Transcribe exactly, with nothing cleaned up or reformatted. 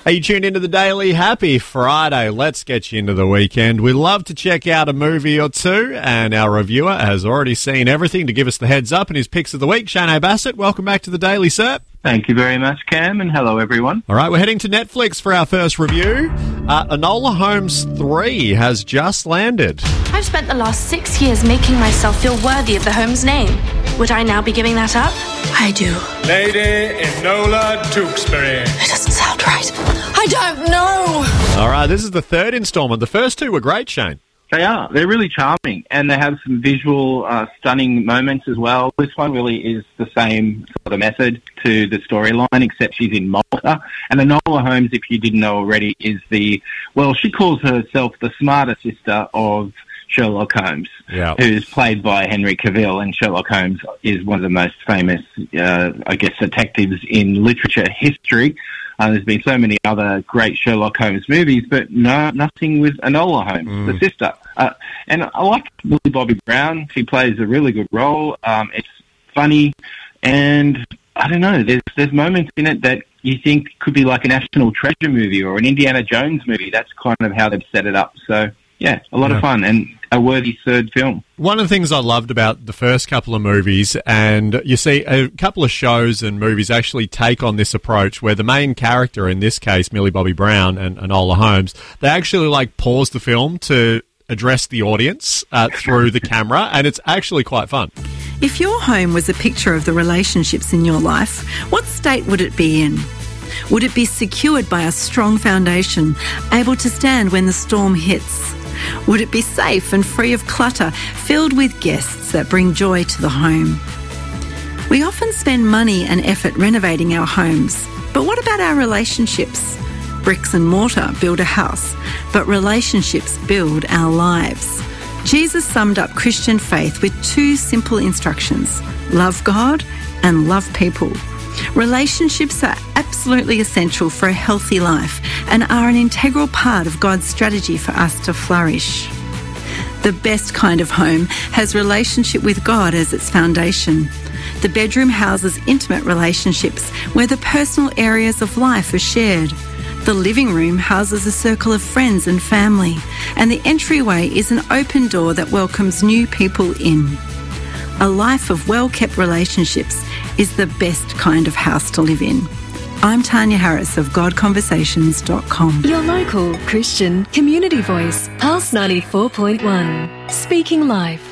Are you tuned into the Daily? Happy Friday. Let's get you into the weekend. We love to check out a movie or two, and our reviewer has already seen everything to give us the heads up in his picks of the week. Shane Bassett, welcome back to the Daily, sir. Thank you very much, Cam, and hello, everyone. All right, we're heading to Netflix for our first review. Uh, Enola Holmes three has just landed. I've spent the last six years making myself feel worthy of the Holmes name. Would I now be giving that up? I do. Lady Enola Tewksbury. It doesn't sound right. I don't know. All right, this is the third installment. The first two were great, Shane. They are. They're really charming, and they have some visual, uh, stunning moments as well. This one really is the same sort of method to the storyline, except she's in Malta. And Enola Holmes, if you didn't know already, is the, well, she calls herself the smarter sister of Sherlock Holmes, yeah. who's played by Henry Cavill, and Sherlock Holmes is one of the most famous, uh, I guess, detectives in literature history. Uh, there's been so many other great Sherlock Holmes movies, but no, nothing with Enola Holmes, mm. the sister. Uh, and I like Millie Bobby Brown. She plays a really good role. Um, it's funny, and I don't know, there's there's moments in it that you think could be like a National Treasure movie or an Indiana Jones movie. That's kind of how they've set it up. So, yeah, a lot yeah. of fun and a worthy third film. One of the things I loved about the first couple of movies, and you see a couple of shows and movies actually take on this approach where the main character, in this case Millie Bobby Brown and Enola Holmes, they actually like pause the film to address the audience uh, through the camera, and it's actually quite fun. If your home was a picture of the relationships in your life, what state would it be in? Would it be secured by a strong foundation, able to stand when the storm hits? Would it be safe and free of clutter, filled with guests that bring joy to the home? We often spend money and effort renovating our homes, but what about our relationships? Bricks and mortar build a house, but relationships build our lives. Jesus summed up Christian faith with two simple instructions: love God and love people. Relationships are absolutely essential for a healthy life and are an integral part of God's strategy for us to flourish. The best kind of home has relationship with God as its foundation. The bedroom houses intimate relationships where the personal areas of life are shared. The living room houses a circle of friends and family, and the entryway is an open door that welcomes new people in. A life of well-kept relationships is the best kind of house to live in. I'm Tanya Harris of God Conversations dot com. Your local Christian community voice, Pulse ninety-four point one. Speaking life.